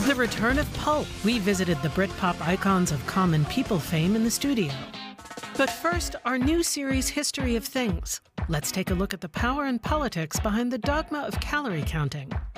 The return of Pulp. We visited the Britpop icons of common people fame in the studio. But first, our new series, History of Things. Let's take a look at the power and politics behind the dogma of calorie counting.